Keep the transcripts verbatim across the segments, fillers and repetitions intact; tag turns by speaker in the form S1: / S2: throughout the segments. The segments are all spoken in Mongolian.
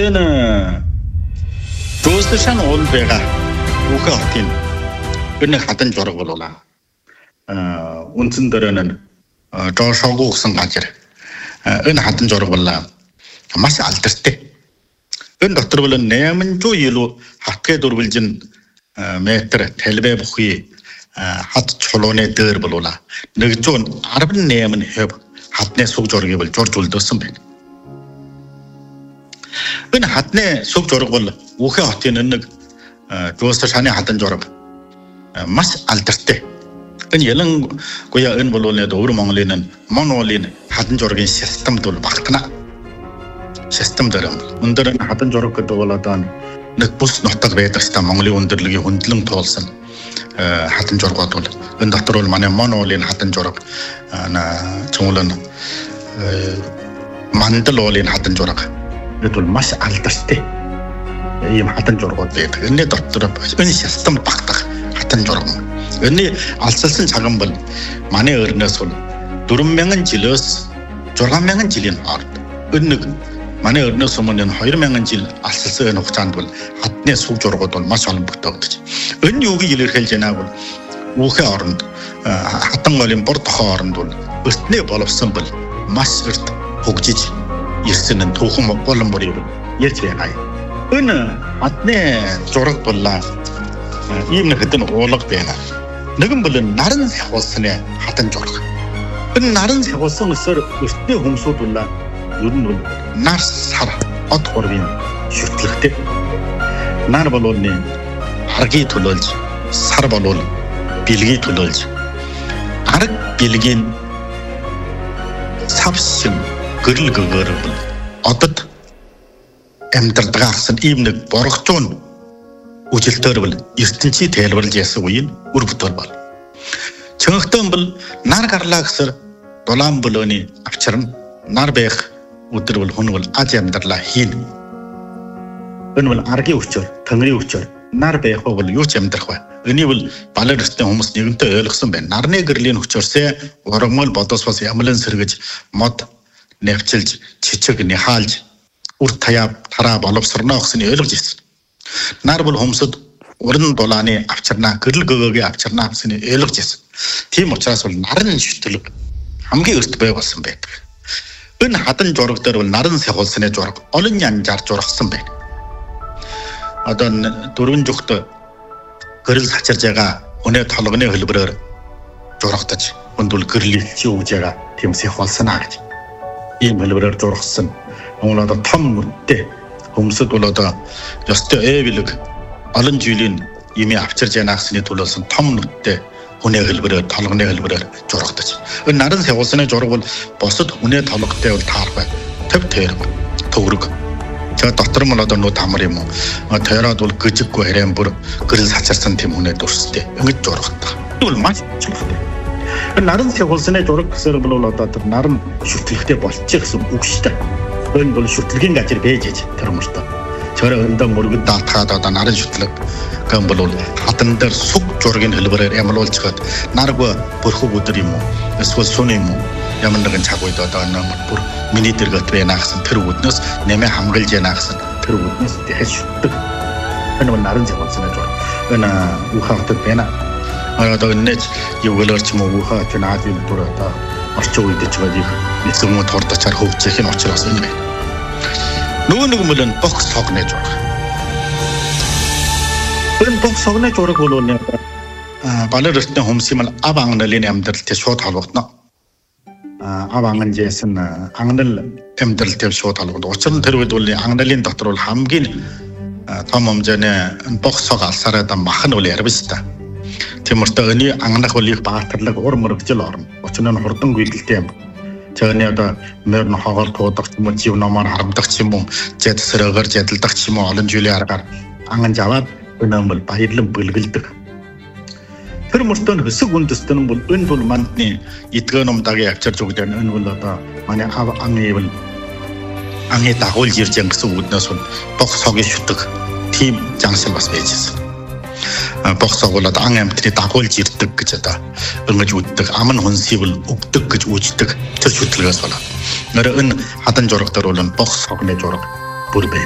S1: энэ Жуулсан уул байгаа үхэн хотын энэ хатан жураг болуулаа. Аа үнцэн дээр нь жоошоогүй гэсэн газар энэ хатан жураг боллаа. Маш алдартай. Энэ дотор бол найман зуун илүү хатгэ дөрвөлжин метр талбай бүхий хат чулууны дээр болуулаа. нэг зуун арван найман хэв хатны сүг жургийг бол журж үлдээсэн байна. Энэ хатны сүг жураг бол үхэн хотын нэг Жуулсан шаны хатан жураг маш алдартай. Энэ ялангуяа энэ бол өвөр Монголын Монголын хатан жургийн системд бол багтана. Систем дээр өндөр хатан жураг гэдэг бол одоо нэг бус нутаг байдаг ста Монголын өндөрлөгийн хөндлөн туулсан хатан жургууд бол энэ дотор бол манай Монголын хатан жураг цөөлөн мандал уулын хатан жураг это бол маш алдартай. Ийм хатан жургууд байдаг. Энэ дотор энэ систем багтах хатан жураг. Энэ алсалсан цагаан бол манай өрнөөс бол дөрвөн мянган жилээс зургаан мянган жилийн хооронд. Энэ манай өрнөөс өмнө хоёр мянган жил алсалсан хугацаанд бол хатны сүг жургууд бол маш олон бүтэгдэж. Энэ юуг илэрхийлж байна бол үхэн оронд хатан голын бор тохоо оронд бол өртний боловсон бол маш өрт хөгжиж ирсэн нь түүхэн болон бүрийг ярьж байгаа. Энэ хатны жураг боллаа ийм нэг хэдэн уулга байна. Нэгэн бол наран сахуулсны хатан жураг. Энэ наран сахуулсан өсөр өртний хүмүүсүүд боллаа ер нь бол нар сар од хорвын шүтлэгтэй. Нар болвол аргийн төлөөлж, сар болвол бэлгийн төлөөлж. Арг бэлгийн савшин гэрэл гэгэр бол одод амьдардагаарсан ийм нэг боргочон үжилтээр бол ертөнцийн тайлбарлаж яасан үеийн үр бүтээр бол. Чөнхтөн бол нар гарлаа гэсэр дулаан болооны авчирна нар байх өдөр бол хүн бол аж амьдралаа хийн. Энэ бол аргийн өчөр, тэнгэрийн өчөр нар байх бол юу ч амьдрах бай. Энийг бол балер өстэй хүмүүс нэгэнтээ ойлгосон байна. Нарны гэрлийн өчөрсөө ургамал бодосвос ямлан сэргэж мод нэвчилж чичиг нихаалж үр таяа тараа боловсрно гэсэн ойлгож ирсэн. Нар бол хүмүүсд уран дулааны авчирнаа гэрэл гөгөөгийн авчирнаа гэсэн ойлгож ирсэн. Тийм учраас бол нарны шүтлэг хамгийн өрт бай болсон байдаг. Энэ хатан жураг дээр бол наран сахуулсны жураг олон янзаар жургасан байна. Одоо дөрвөн зүгт гэрэл сачирж байгаа өнөө толгоны хөлбөрөөр жургатаж өндөл гэрлийн чи өгж байгаа тийм сахуулснаа гэж. Ийм хөлбөрөөр жургасан. Уул одоо том нүдтэй хүмүүсд бол одоо ёстой эвлэг олон жилийн ими авчирж яана гэсний төлөөсөн том нүдтэй хүнээ хөлбөрөөр толгоны хөлбөрөөр жургатаж. Энэ наран сахуулсны жураг бол босод хүнээ толготой бол таарбай. Төв тэрэг төгрөг. Тэгээ дотор нь одоо нүд хамар юм уу. Тэраад бол гжиггүй харин бүр гэрэл сачирсан тийм хүнээ дүрстэй. Ингэж жургатдаг. Энэ бол маш чухал. Энэ наран сахуулсны жураг гэсээр бол одоо тэр наран шүтлэгтэй болчих гэсэн үг шүү дээ. Энэ бол шүтлэгийн газар байж ээж тэр мөртөө. Тэр өндөө мөргөд даатгаад одоо наран шүтлэг гэн бол хатан дээр сүг жургийн хөлбөрөөр ямлуулж хад наргүй бүрхөг өдөр юм уу эсвэл сүн юм уу ямар нэгэн цаг үед одоо намайг бүр миний дэргэт байна гэсэн тэр үднээс нэмээ хамгаалж яана гэсэн тэр үднээс дахиж шүтдэг. Энэ бол наран сахуулсны жураг. Энэ үхэн хотод байна. Одоо энэ юу гэлэрч муу үхэн ч наадын дүр одоо орчин үед ч байдаг эцэг мод хордочаар хөвжих нь учраас энэ байна. Нөгөө нэг мөлн бокс цогны жураг. Энэ бокс цогны жураг бол балер өртний хүмүүсийн мал ав ангналын амьдралтай шууд холбогдно. Ав анган жисэн ангнал амьдралтай шууд холбогдно. Учир нь тэр үед бол ангналын дотор бол хамгийн том хэмжээний бокс цог алсараа да махан бол ярвс та. Тиймэрхүү энэ ангнах бол их баатарлаг ур мөрөгжил орно. Учир нь хурдан гүйдэлтэй юм. Тэний одоо мөрн хоогоор туудах юм уу, жив номоор харамдах юм уу, зэт сэргээр зэдэлдах юм уу, олон жилийн аргаар анган жаваад энэ бол баярлан бэлгэлдэг. Тэр мөртөө хөсөг үндэстэн бол энэ бол мандны эдгэн номдагийн авчирч өгдөг. Энэ бол одоо манай ав ангын бол ангыг дагуулж ирж байгаа гэсэн үгнээс бол бокс хогийн шүтэг тийм жаншил бас байжсэн. Бокс оголод ан амьтны дагуулж ирдэг гэж одоо ингэж үддэг ам нь хүнсийг л өгдөг гэж үждэг тэр шүтлгээс болоо. Нэр энэ хатан жураг дээр бол бокс хогны жураг бүр байна.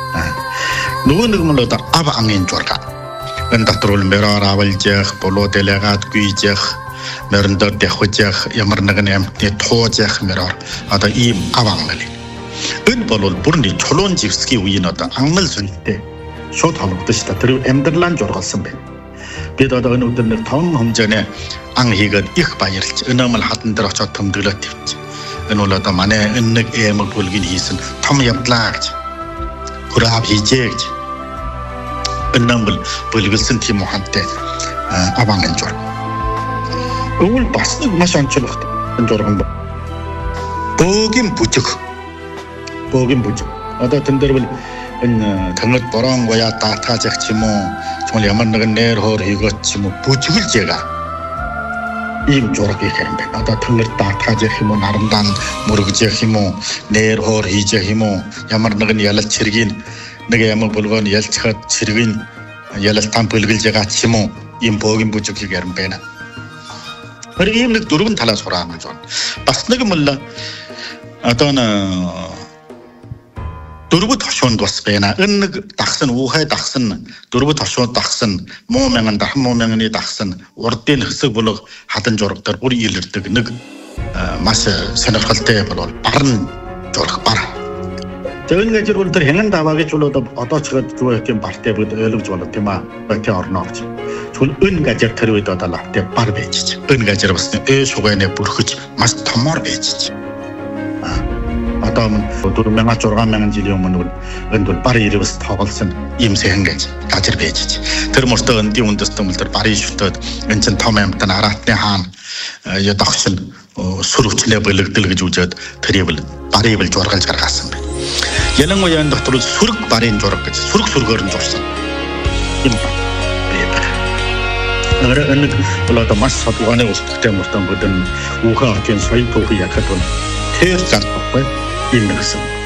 S1: Нөгөө нэг мөн одоо ав ангийн журга. Энэ дотор бол мөрөөр авалжих, болоо дэлэгаад гүйжих, мөрөндөө дэхвжих, ямар нэгэн амтны туужих мөрөөр одоо ийм ав ангал. Энэ бол бүрний чулуун живсгийн үеийн одоо ангал сүнтэй шууд холбогдож та тэр амьдралаа жургалсан байна. Бид одоо энэ өдөр нэг том хэмжээний ан хийгээд их баярлж өнөөмөл хадан дээр очиод төмдөглөө тавьчих. Энэ бол одоо манай энэ нэг эмэг бүлгийн хийсэн том явдлаа гэж хурав хийжээ гэж өнөөмөл бүлгэлсэн тийм ухаантай аванган жург. Өвөл бас нэг маш онцлогтой энэ журган байна. Бөөгийн бүжиг. Бөөгийн бүжиг. Одоо тэн дээр бол энэ тангад борон гоя татаж ах ч юм уу чимэл ямар нэгэн нэр хоор хийгээд ч юм уу бүжиглж яга ийм жураг их юм байна. Одоо тангад татаж ах юм уу нарандан мөргөж ах юм уу нэр хоор хийж ах юм уу ямар нэгэн ялалт цэргийн нэг ямар болгоон ялцхад цэргийн ялалтан бүлгэлж яга ч юм уу ийм бөөгийн бүжиг юм байна. Тэр ийм нэг дөрвөн талаас хураан гэж байна. Бас нэг мөл одоо н дөрвөд хошуунд бас байна. Энэ нэг дагсан уухай дагсан дөрвөд хошууд дагсан муу мянган дахин муу мянганы дагсан урдын хэсэг булаг хадан журагтар бүр илэрдэг нэг маш сонирхолтой бол барн жураг бар. Тэгвэл гэж бол тэр хэнгэн даваа гэж бол одоо ч гээд зүгээр тийм бартай бүгд ойлгож байна тийм аа. Бати орно гэж. Тэгвэл өн гажир тэр үед одоо лавтай бар байж чи. Өн гажир бас ээ шугайнаа бүрхэж маш томор байж чи. Одоо дөрвөн мянган зургаан мянган жилийн өмнө энд бол бар ирвэс тоглосон ийм сэхэн гэж гажир байж чи. Тэр мөртөө эндийн үндэстэн бол тэр барын шүтээд энэ чин том амтан араатны хаан я дагшин сүр хүчлээ бэлэгдэл гэж үзээд тэрийг бол барыг бол жургалж гаргасан байна. Ялангуяа энэ дотор сүрэг барын жураг гэж сүрэг сүргээр нь журсан. Ийм байна. Агара энэ бол одоо маш содгооны устгахтай мөртөө бодон уухаа орчин соёл түүхий ягахад бол тэр зан баггүй юм гэсэн.